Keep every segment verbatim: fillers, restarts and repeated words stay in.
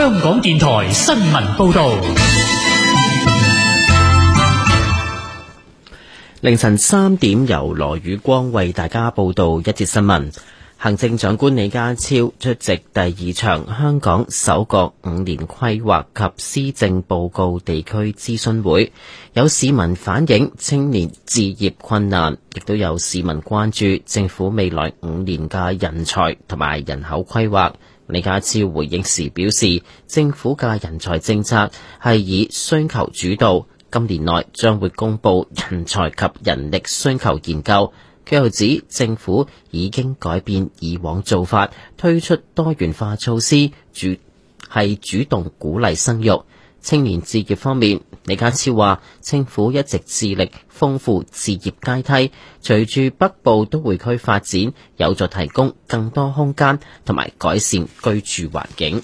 香港電台新聞報道。 凌晨三點，由羅宇光為大家報道一節新聞。行政長官李家超出席第二場香港首個五年規劃及施政報告地區諮詢會，有市民反映青年置業困難，亦都有市民關注政府未來五年嘅人才同埋人口規劃。李家超回應時表示，政府嘅人才政策係以需求主導，今年內將會公布人才及人力需求研究。佢又指政府已經改變以往做法，推出多元化措施，主係主動鼓勵生育。青年置業方面，李家超話政府一直致力豐富置業階梯，隨住北部都會區發展，有助提供更多空間同埋改善居住環境。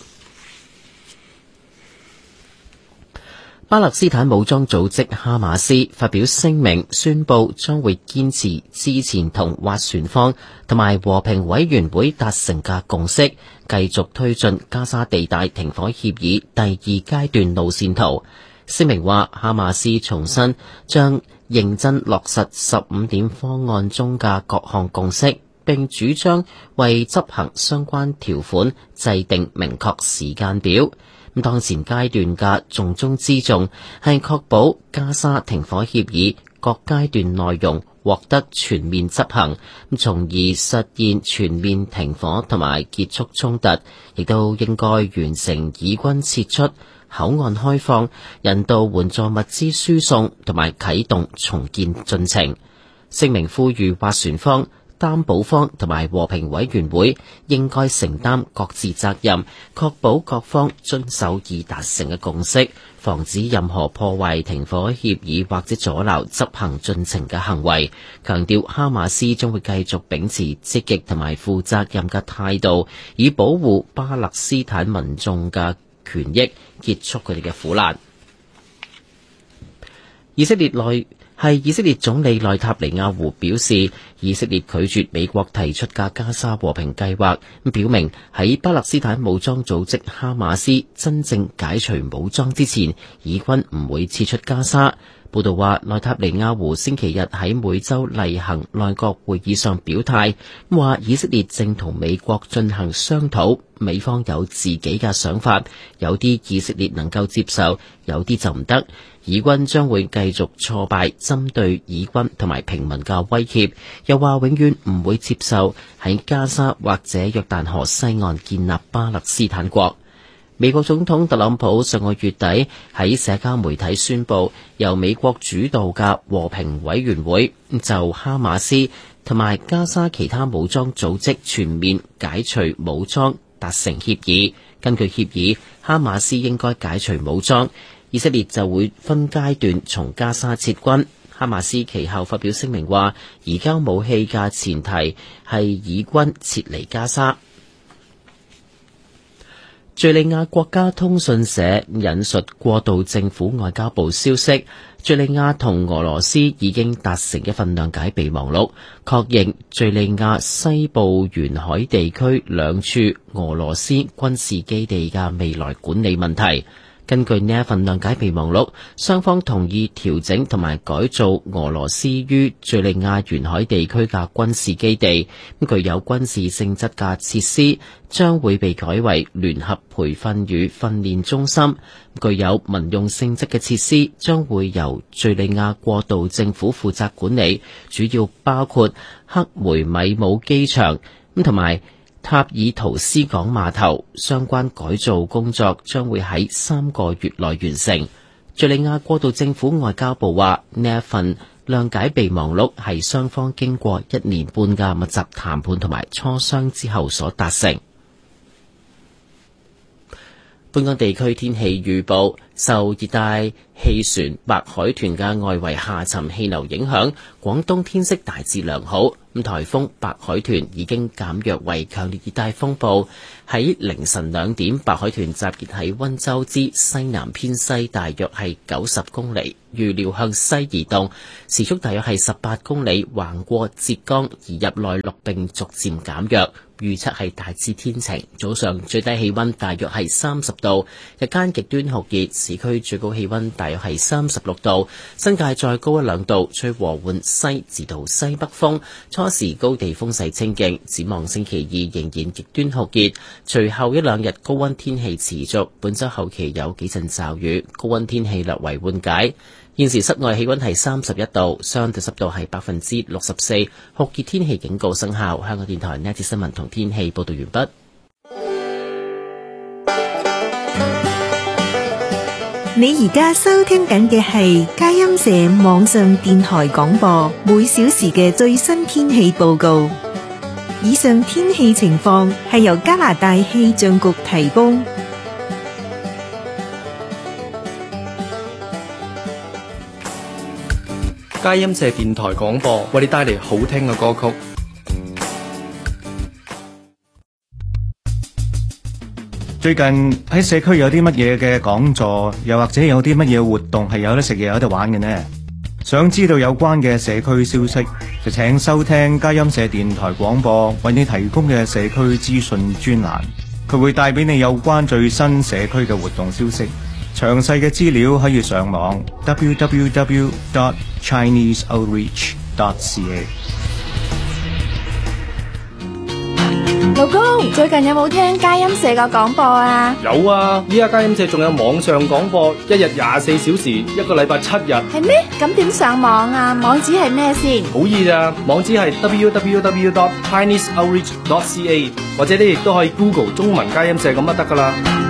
巴勒斯坦武裝組織哈馬斯發表聲明，宣布將會堅持之前同斡旋方同埋和平委員會達成嘅共識，繼續推進加沙地帶停火協議第二階段路線圖。聲明話，哈馬斯重申將認真落實十五點方案中嘅各項共識，並主張為執行相關條款制定明確時間表。咁當前階段嘅重中之重係確保加沙停火協議各階段內容獲得全面執行，從而實現全面停火同埋結束衝突，亦都應該完成以軍撤出、口岸開放、人道援助物資輸送同埋啟動重建進程。聲明呼籲斡旋方、擔保方同埋和平委員會應該承擔各自責任，確保各方遵守已達成嘅共識，防止任何破壞停火協議或者阻撓執行進程嘅行為。強調哈馬斯將會繼續秉持積極同埋負責任嘅態度，以保護巴勒斯坦民眾嘅權益，結束佢哋嘅苦難。以色列內係以色列總理內塔尼亞胡表示，以色列拒絕美國提出嘅加沙和平計劃，表明喺巴勒斯坦武裝組織哈馬斯真正解除武裝之前，以軍唔會撤出加沙。報道話，內塔尼亞胡星期日喺每週例行內閣會議上表態，話以色列正同美國進行商討，美方有自己嘅想法，有啲以色列能夠接受，有啲就唔得。以軍將會繼續挫敗針對以軍同埋平民嘅威脅，又話永遠唔會接受喺加沙或者約旦河西岸建立巴勒斯坦國。美國總統特朗普上個月底喺社交媒體宣布，由美國主導嘅和平委員會就哈馬斯同埋加沙其他武裝組織全面解除武裝達成協議。根據協議，哈馬斯應該解除武裝，以色列就會分階段從加沙撤軍。哈馬斯其後發表聲明話，移交武器嘅前提係以軍撤離加沙。敘利亞國家通訊社引述過渡政府外交部消息，敘利亞同俄羅斯已經達成一份諒解備忘錄，確認敘利亞西部沿海地區兩處俄羅斯軍事基地嘅未來管理問題。根據呢一份諒解備忘錄，雙方同意調整同埋改造俄羅斯於敘利亞沿海地區嘅軍事基地，具有軍事性質嘅設施將會被改為聯合培訓與訓練中心，具有民用性質嘅設施將會由敘利亞過渡政府負責管理，主要包括克梅米姆機場同埋塔爾圖斯港碼頭。相關改造工作將會喺三個月內完成。敘利亞過渡政府外交部話，呢一份諒解備忘錄係雙方經過一年半嘅密集談判同埋磋商之後所達成。本港地區天氣預報，受熱帶氣旋白海豚嘅外圍下沉氣流影響，廣東天色大致良好。咁颱風白海豚已經減弱為強烈熱帶風暴。喺凌晨兩點，白海豚集結喺溫州之西南偏西，大約係九十公里，預料向西移動，時速大約係十八公里，橫過浙江而入內陸並逐漸減弱。 預測係大致天晴，早上最低氣溫大約係三十度，日間極端酷熱，市區最高氣溫大約係三十六度，新界再高一兩度，吹和緩西至到西北風，初時高地風勢清勁。展望星期二仍然極端酷熱，隨後一兩日高溫天氣持續，本週後期有幾陣驟雨，高溫天氣略為緩解。現時室外氣溫係三十一度，相對濕度係百分之六十四，酷熱天氣警告生效。香港電台呢一節新聞同天氣報道完畢。 你而家收聽緊嘅係佳音社網上電台廣播，每小時嘅最新天氣報告。以上天氣情況係由加拿大氣象局提供。 佳音社電台廣播為你帶嚟好聽嘅歌曲。 最近喺社區有啲乜嘢嘅講座，又或者有啲乜嘢活動係有得食嘢有得玩嘅呢？想知道有關嘅社區消息，就請收聽佳音社電台廣播為你提供嘅社區資訊專欄，佢會帶俾你有關最新社區嘅活動消息。詳細嘅資料可以上網 double-u double-u double-u dot chinese outreach dot c a。 老公，最近有冇聽佳音社個廣播啊？ 有啊，依家佳音社仲有網上廣播，一日廿四小時，一個禮拜七日。 係咩？咁點上網啊？網址係咩先？ 好易咋，網址係 double-u double-u double-u dot chinese outreach dot c a， 或者你亦都可以 Google 中文佳音社咁就得噶啦。